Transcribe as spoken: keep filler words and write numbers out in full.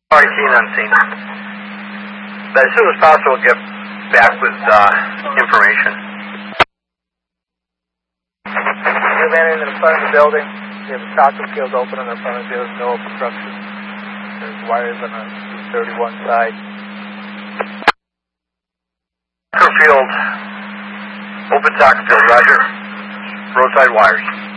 Already seen on scene. But as soon as possible, get back with uh, information. We ran into the front of the building. We have a soccer field open on the front of the building, no obstruction. There's wires on the thirty-one side. Soccer field, open soccer field, roger. Roadside wires.